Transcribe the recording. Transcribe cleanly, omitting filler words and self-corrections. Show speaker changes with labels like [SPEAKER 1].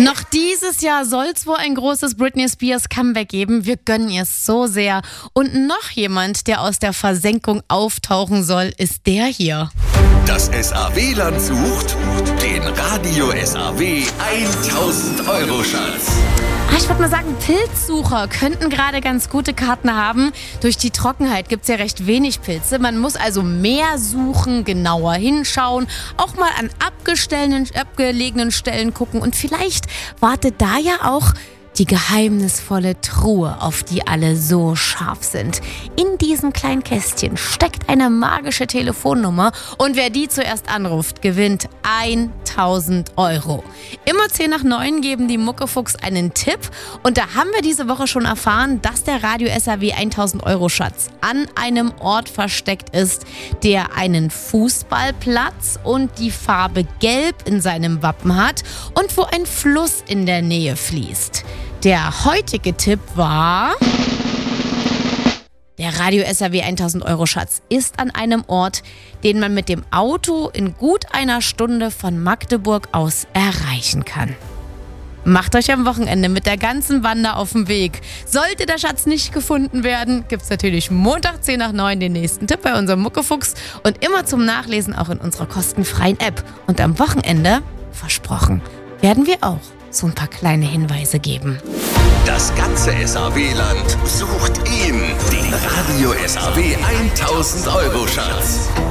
[SPEAKER 1] Noch dieses Jahr soll es wohl ein großes Britney Spears Comeback geben. Wir gönnen ihr es so sehr. Und noch jemand, der aus der Versenkung auftauchen soll, ist der hier.
[SPEAKER 2] Das SAW-Land sucht den Radio SAW 1000 Euro Schatz.
[SPEAKER 1] Ich würde mal sagen, Pilzsucher könnten gerade ganz gute Karten haben. Durch die Trockenheit gibt es ja recht wenig Pilze. Man muss also mehr suchen, genauer hinschauen, auch mal an abgelegenen Stellen gucken. Und vielleicht wartet da ja auch die geheimnisvolle Truhe, auf die alle so scharf sind. In diesem kleinen Kästchen steckt eine magische Telefonnummer und wer die zuerst anruft, gewinnt 1000 Euro. Immer 10 nach 9 geben die Muckefuchs einen Tipp und da haben wir diese Woche schon erfahren, dass der Radio SAW 1000 Euro Schatz an einem Ort versteckt ist, der einen Fußballplatz und die Farbe Gelb in seinem Wappen hat und wo ein Fluss in der Nähe fließt. Der heutige Tipp war: Der Radio SAW 1000 Euro Schatz ist an einem Ort, den man mit dem Auto in gut einer Stunde von Magdeburg aus erreichen kann. Macht euch am Wochenende mit der ganzen Bande auf den Weg. Sollte der Schatz nicht gefunden werden, gibt es natürlich Montag 10 nach 9 den nächsten Tipp bei unserem Muckefuchs und immer zum Nachlesen auch in unserer kostenfreien App. Und am Wochenende, versprochen, werden wir auch so ein paar kleine Hinweise geben.
[SPEAKER 2] Das ganze SAW-Land sucht ihn, den Radio SAW 1000 Euro Schatz.